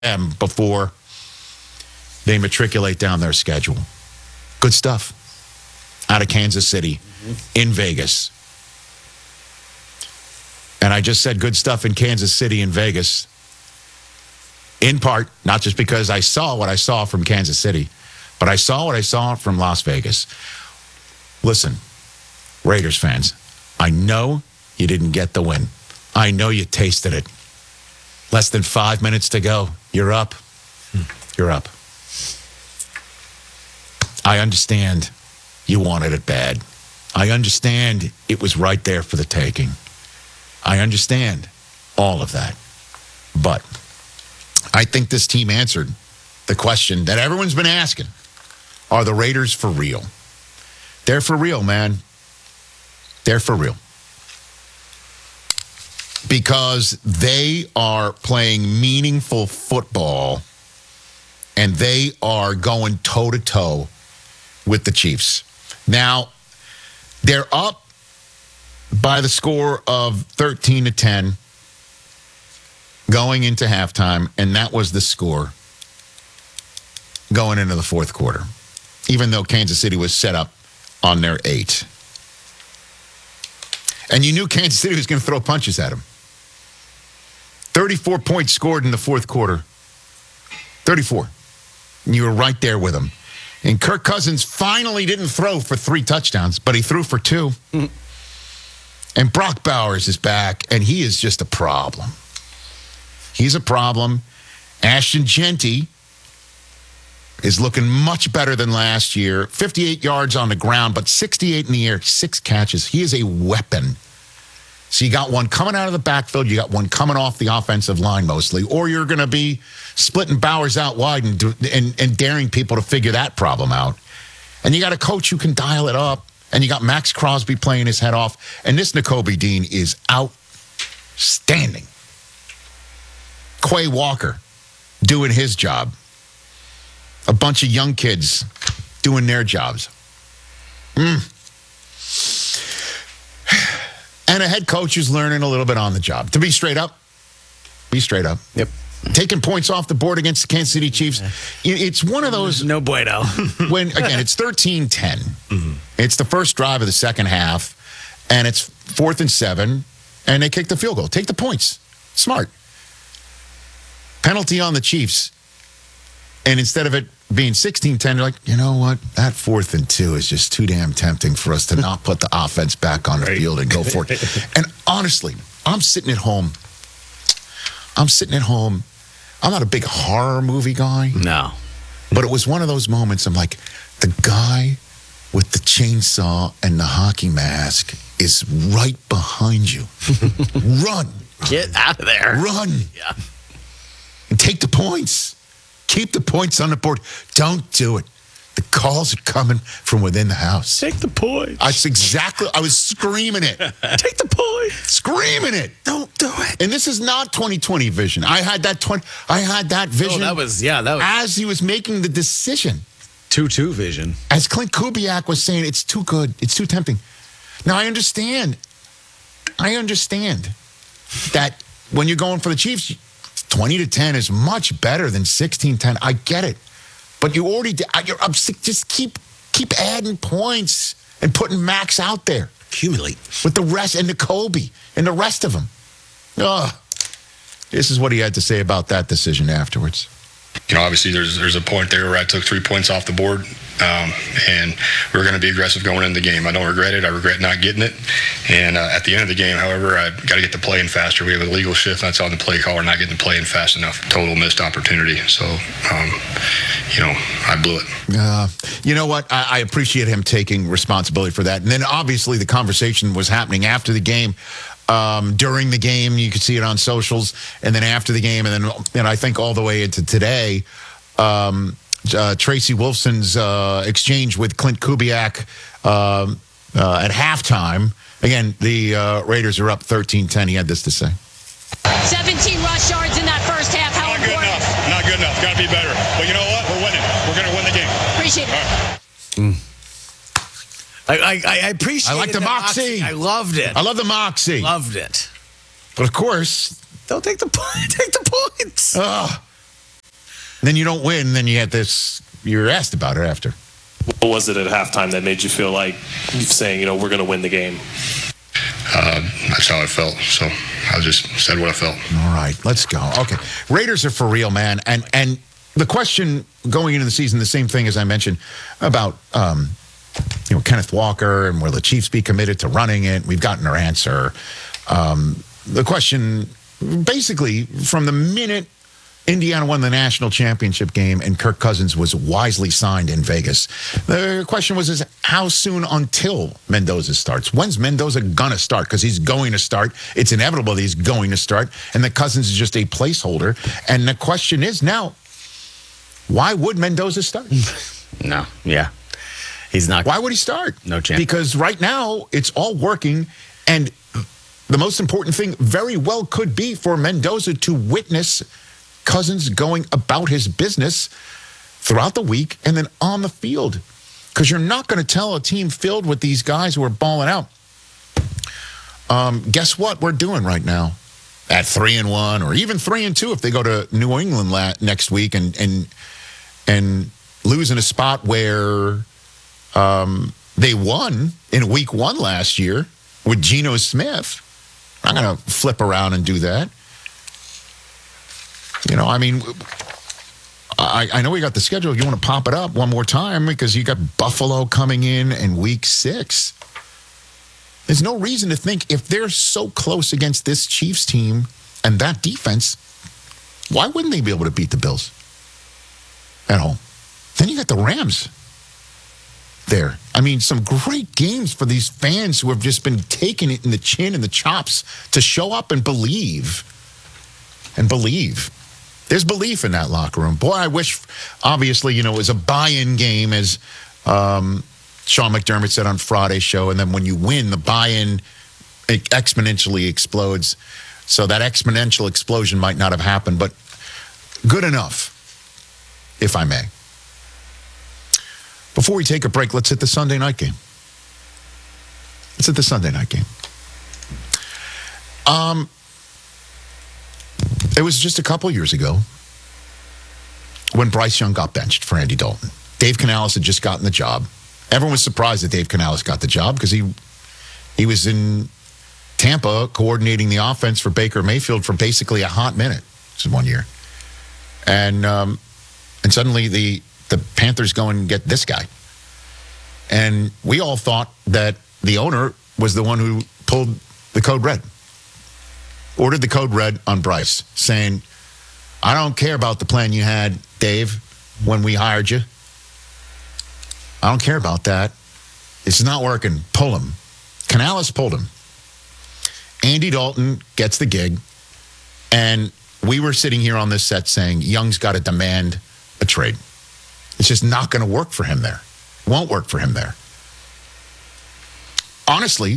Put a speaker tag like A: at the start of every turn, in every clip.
A: them before they matriculate down their schedule. Good stuff out of Kansas City in Vegas. And I just said good stuff in Kansas City in Vegas, in part, not just because I saw what I saw from Kansas City, but I saw what I saw from Las Vegas. Listen, Raiders fans, I know you didn't get the win. I know you tasted it. Less than 5 minutes to go. You're up. You're up. I understand you wanted it bad. I understand it was right there for the taking. I understand all of that. But I think this team answered the question that everyone's been asking. Are the Raiders for real? They're for real, man. They're for real. Because they are playing meaningful football and they are going toe-to-toe with the Chiefs. Now, they're up by the score of 13-10 going into halftime, and that was the score going into the fourth quarter, even though Kansas City was set up on their 8. And you knew Kansas City was going to throw punches at them. 34 points scored in the fourth quarter. 34. And you were right there with them. And Kirk Cousins finally didn't throw for 3 touchdowns, but he threw for 2. Mm-hmm. And Brock Bowers is back, and he is just a problem. He's a problem. Ashton Genty is looking much better than last year. 58 yards on the ground, but 68 in the air, 6 catches. He is a weapon. So you got one coming out of the backfield, you got one coming off the offensive line mostly, or you're going to be splitting Bowers out wide and daring people to figure that problem out. And you got a coach who can dial it up, and you got Max Crosby playing his head off, and this Nakobe Dean is outstanding. Quay Walker doing his job. A bunch of young kids doing their jobs. And a head coach who's learning a little bit on the job. To be straight up.
B: Yep.
A: Taking points off the board against the Kansas City Chiefs. It's one of those.
B: No bueno.
A: When, again, it's 13-10. Mm-hmm. It's the first drive of the second half, and it's 4th and 7, and they kick the field goal. Take the points. Smart. Penalty on the Chiefs. And instead of it being 16-10, they're like, you know what? That 4th and 2 is just too damn tempting for us to not put the offense back on the field and go for it. And honestly, I'm sitting at home. I'm not a big horror movie guy.
B: No.
A: But it was one of those moments I'm like, the guy with the chainsaw and the hockey mask is right behind you. Run.
B: Get out of there.
A: Run.
B: Yeah.
A: And take the points. Keep the points on the board. Don't do it. The calls are coming from within the house.
B: Take the points.
A: I was screaming it.
B: Take the points.
A: Screaming it.
B: Don't do it.
A: And this is not 2020 vision. I had that vision.
B: That was
A: as he was making the decision.
B: 2-2 vision.
A: As Clint Kubiak was saying, it's too good. It's too tempting. Now, I understand that when you're going for the Chiefs, 20-10 is much better than 16-10. I get it. But you already did. You're up. Just keep adding points and putting Max out there.
B: Accumulate.
A: With the rest, and Nakobe, and the rest of them. This is what he had to say about that decision afterwards.
C: You know, obviously there's a point there where I took 3 points off the board, and we're going to be aggressive going into the game. I don't regret it. I regret not getting it. And at the end of the game, however, I got to get the play in faster. We have a legal shift. That's on the play caller, not getting the play in fast enough. Total missed opportunity. So, I blew it.
A: You know what? I appreciate him taking responsibility for that. And then obviously the conversation was happening after the game. During the game, you could see it on socials, and then after the game, and I think all the way into today, Tracy Wolfson's exchange with Clint Kubiak at halftime. Again, the Raiders are up 13-10. He had this to say.
D: 17 rush yards in that first half. How important?
C: Not good enough. Got to be better. But you know what? We're winning. We're going to win the game.
D: Appreciate it.
B: I appreciate it.
A: I like the moxie.
B: I loved it.
A: I love the moxie.
B: Loved it.
A: But of course,
B: Don't take the point. Take the points.
A: Then you don't win, then you had this, you're asked about it after.
E: What was it at halftime that made you feel like saying, we're going to win the game?
C: That's how I felt. So I just said what I felt.
A: All right, let's go. Okay. Raiders are for real, man. And the question going into the season, the same thing as I mentioned about Kenneth Walker and will the Chiefs be committed to running it? We've gotten our answer. The question, basically, from the minute Indiana won the national championship game and Kirk Cousins was wisely signed in Vegas, the question was how soon until Mendoza starts? When's Mendoza going to start? Because he's going to start. It's inevitable that he's going to start. And that Cousins is just a placeholder. And the question is now, why would Mendoza start?
B: No, yeah. He's not.
A: Why would he start?
B: No chance.
A: Because right now, it's all working. And the most important thing very well could be for Mendoza to witness Cousins going about his business throughout the week and then on the field. Because you're not going to tell a team filled with these guys who are balling out, guess what we're doing right now at 3-1 or even 3-2 if they go to New England next week and lose in a spot where they won in week 1 last year with Geno Smith. I'm going to flip around and do that. I know we got the schedule. You want to pop it up one more time because you got Buffalo coming in week 6. There's no reason to think if they're so close against this Chiefs team and that defense, why wouldn't they be able to beat the Bills at home? Then you got the Rams there. Some great games for these fans who have just been taking it in the chin and the chops to show up and believe. There's belief in that locker room. Boy, I wish, obviously, it was a buy-in game, as Sean McDermott said on Friday's show. And then when you win, the buy-in exponentially explodes. So that exponential explosion might not have happened, but good enough, if I may. Before we take a break, let's hit the Sunday night game. It was just a couple years ago when Bryce Young got benched for Andy Dalton. Dave Canales had just gotten the job. Everyone was surprised that Dave Canales got the job because he was in Tampa coordinating the offense for Baker Mayfield for basically a hot minute. This is 1 year. And suddenly the Panthers go and get this guy. And we all thought that the owner was the one who pulled the code red. Ordered the code red on Bryce, saying, I don't care about the plan you had, Dave, when we hired you. I don't care about that. It's not working. Pull him. Canales pulled him. Andy Dalton gets the gig. And we were sitting here on this set saying, Young's got to demand a trade. It's just not going to work for him there. Won't work for him there. Honestly,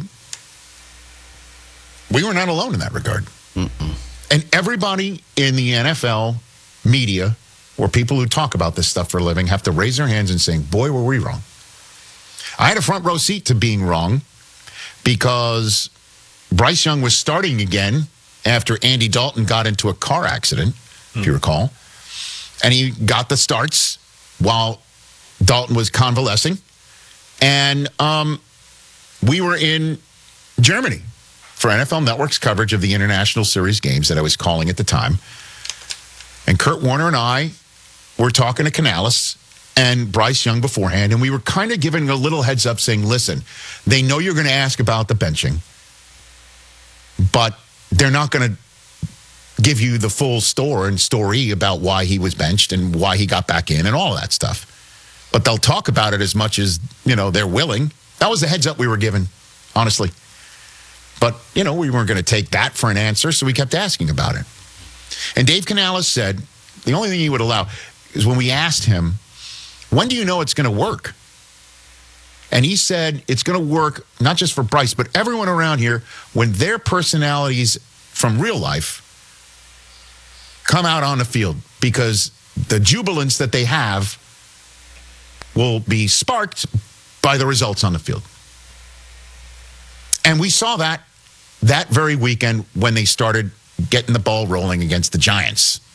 A: we were not alone in that regard. Mm-mm. And everybody in the NFL media or people who talk about this stuff for a living have to raise their hands and saying, boy, were we wrong. I had a front row seat to being wrong because Bryce Young was starting again after Andy Dalton got into a car accident, if you recall. And he got the starts while Dalton was convalescing. And we were in Germany for NFL Network's coverage of the International Series games that I was calling at the time. And Kurt Warner and I were talking to Canales and Bryce Young beforehand, and we were kind of giving a little heads up saying, listen, they know you're going to ask about the benching, but they're not going to give you the full story about why he was benched and why he got back in and all of that stuff. But they'll talk about it as much as, they're willing. That was the heads up we were given, honestly. But, we weren't going to take that for an answer, so we kept asking about it. And Dave Canales said the only thing he would allow is when we asked him, when do you know it's going to work? And he said it's going to work not just for Bryce, but everyone around here when their personalities from real life come out on the field, because the jubilance that they have will be sparked by the results on the field. And we saw that very weekend when they started getting the ball rolling against the Giants.